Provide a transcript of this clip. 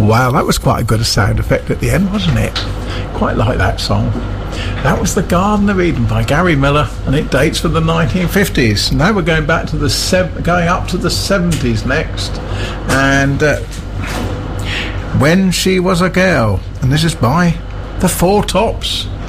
Wow, that was quite a good sound effect at the end, wasn't it? Quite like that song. That was The Garden of Eden by Gary Miller, and it dates from the 1950s. Now we're going back to going up to the 70s next, and When She Was a Girl, and this is by The Four Tops.